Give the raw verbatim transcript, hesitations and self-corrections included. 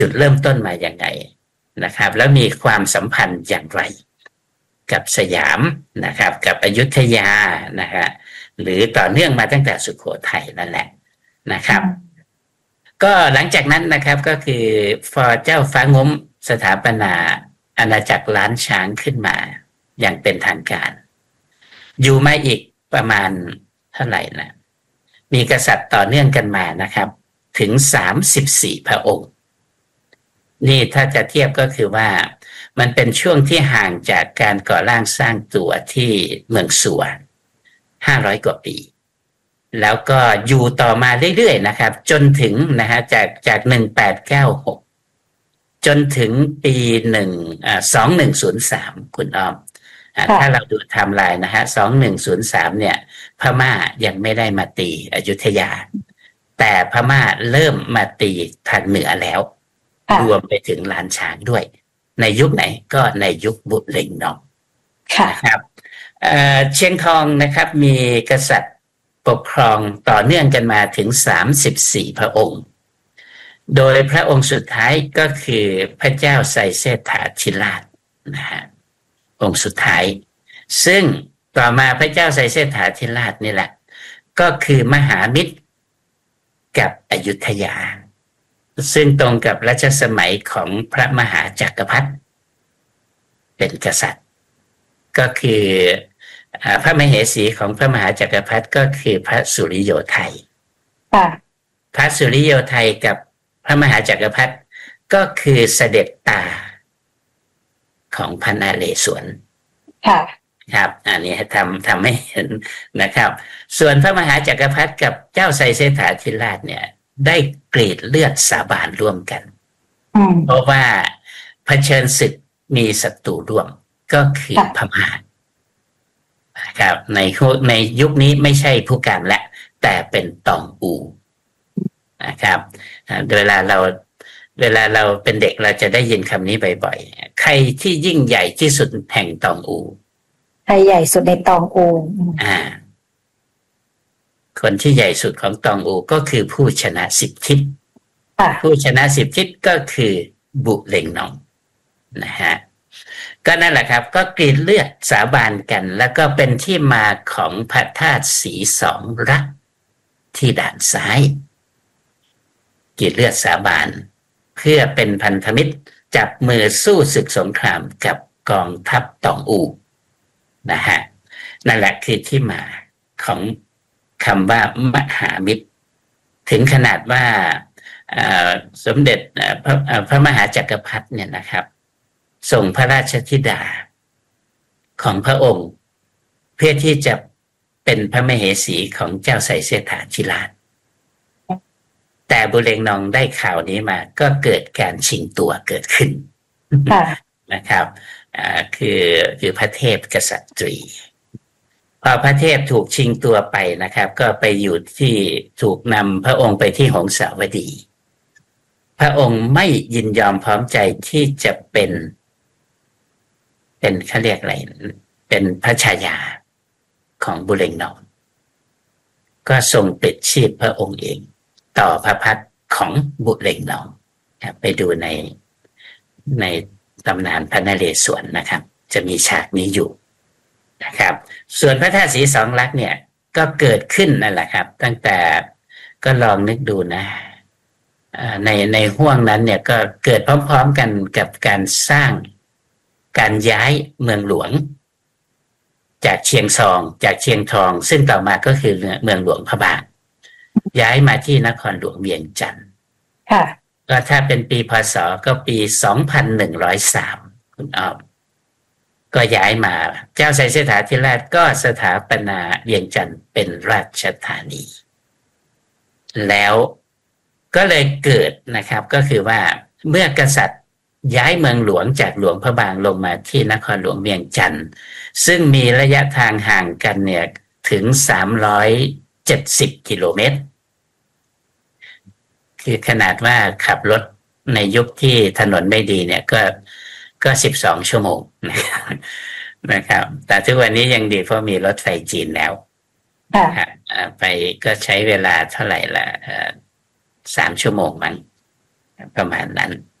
จุดเริ่มต้นมาอย่างไงนะครับแล้วมีความสัมพันธ์อย่างไรกับสยามนะครับกับอยุธยานะฮะหรือต่อเนื่องมาตั้งแต่สุโขทัยนั่นแหละนะครับก็หลังจากนั้นนะครับก็คือพอเจ้าฟ้างมสถาปนาอาณาจักรล้านช้างขึ้นมาอย่างเป็นทางการอยู่มาอีกประมาณเท่าไหร่นะมีกษัตริย์ต่อเนื่องกันมานะครับถึงสามสิบสี่พระองค์นี่ถ้าจะเทียบก็คือว่ามันเป็นช่วงที่ห่างจากการก่อร่างสร้างตัวที่เมืองสัวห้าร้อยกว่าปีแล้วก็อยู่ต่อมาเรื่อยๆนะครับจนถึงนะฮะจากจากหนึ่งแปดเก้าหกจนถึงปีหนึ่งอ่าสองหนึ่งศูนย์สามคุณอ้อมถ้าเราดูไทม์ไลน์นะฮะสองหนึ่งศูนย์สามเนี่ยพม่ายังไม่ได้มาตีอยุธยาแต่พม่าเริ่มมาตีทางเหนือแล้วรวมไปถึงล้านช้างด้วยในยุคไหนก็ในยุคบุตรเล็งนองนะครับเอ่อเชียงทองนะครับมีกษัตริย์ปกครองต่อเนื่องกันมาถึงสามสิบสี่พระองค์โดยพระองค์สุดท้ายก็คือพระเจ้าไซเสถาธิราชนะฮะองค์สุดท้ายซึ่งต่อมาพระเจ้าไซเสถาธิราชนี่แหละก็คือมหามิตรกับอยุธยาซึ่งตรงกับรัชสมัยของพระมหาจักรพรรดิเป็นกษัตริย์ก็คือพระมเหสีของพระมหาจักรพรรดิก็คือพระสุริโยไทยพระสุริโยไทยกับพระมหาจักรพรรดิก็คือเสด็จตาของพระนเรศวรครับอันนี้ทำทำให้เห็นนะครับส่วนพระมหาจักรพรรดิกับเจ้าไซเสถาธิราชเนี่ยได้กรีดเลือดสาบานร่วมกันเพราะว่าเผชิญศึกมีศัตรูร่วมก็คือพม่านะครับในในยุคนี้ไม่ใช่ผู้การและแต่เป็นตองอูนะครับเวลาเราเวลาเราเป็นเด็กเราจะได้ยินคำนี้บ่อยๆใครที่ยิ่งใหญ่ที่สุดแห่งตองอูใครใหญ่สุดในตองอูอ่าคนที่ใหญ่สุดของตองอูก็คือผู้ชนะสิบทิศผู้ชนะสิบทิศก็คือบุเล็งนองนะฮะก็นั่นแหละครับก็กรีดเลือดสาบานกันแล้วก็เป็นที่มาของพระธาตุสีสองรักที่ด่านซ้ายกรีดเลือดสาบานเพื่อเป็นพันธมิตรจับมือสู้ศึกสงครามกับกองทัพตองอูนะฮะนั่นแหละคือที่มาของคำว่ามหามิตรถึงขนาดว่าสมเด็จพระพระมหาจักรพรรดิเนี่ยนะครับส่งพระราชธิดาของพระองค์เพื่อที่จะเป็นพระมเหสีของเจ้าไซเสถาธิราชแต่บุเรงนองได้ข่าวนี้มาก็เกิดการชิงตัวเกิดขึ้นนะครับคือคือพระเทพกษัตริย์พอพระเทพถูกชิงตัวไปนะครับก็ไปอยู่ที่ถูกนำพระองค์ไปที่หงสาวดีพระองค์ไม่ยินยอมพร้อมใจที่จะเป็นเป็นเขาเรียกอะไรเป็นพระชายาของบุเรงนองก็ทรงปลิดชีพพระองค์เองต่อพระพักตร์ของบุเรงนองไปดูในในตำนานพระนเรศวรนะครับจะมีฉากนี้อยู่นะครับส่วนพระธาตุสีสองลักษณ์เนี่ยก็เกิดขึ้นนั่นแหละครับตั้งแต่ก็ลองนึกดูนะในในห้วงนั้นเนี่ยก็เกิดพร้อมๆกันกับการสร้างการย้ายเมืองหลวงจากเชียงซองจากเชียงทองซึ่งต่อมาก็คือเมืองหลวงพระบางย้ายมาที่นครหลวงเวียงจันทร์ค่ะก็ถ้าเป็นปีพ.ศ.ก็ปีสองพันหนึ่งร้อยสามคุณอ้อมก็ย้ายมาเจ้าไซเสถาธิราชก็สถาปนาเวียงจันทร์เป็นราชธานีแล้วก็เลยเกิดนะครับก็คือว่าเมื่อกษัตริย์ย้ายเมืองหลวงจากหลวงพระบางลงมาที่นครหลวงเวียงจันทร์ซึ่งมีระยะทางห่างกันเนี่ยถึงสามร้อยเจ็ดสิบกิโลเมตรคือขนาดว่าขับรถในยุคที่ถนนไม่ดีเนี่ยก็ก็สิบสองชั่วโมงนะครับแต่ทุกวันนี้ยังดีเพราะมีรถไฟจีนแล้วไปก็ใช้เวลาเท่าไหร่ละสามชั่วโมงมั้งประมาณนั้น